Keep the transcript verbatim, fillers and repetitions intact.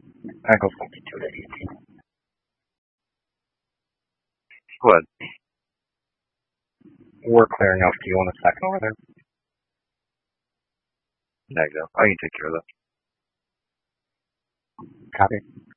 Echo fifty-two to eighteen. Go ahead. We're clearing off. Do you want a second over there? Negative. I can take care of that. Copy.